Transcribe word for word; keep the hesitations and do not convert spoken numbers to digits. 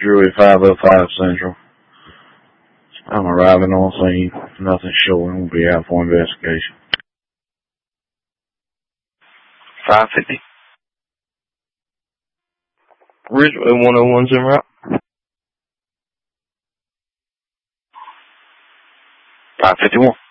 Druid five oh five Central. I'm arriving on scene. Nothing showing. We'll be out for investigation. five fifty. Ridgeway one oh one's en route. five fifty-one.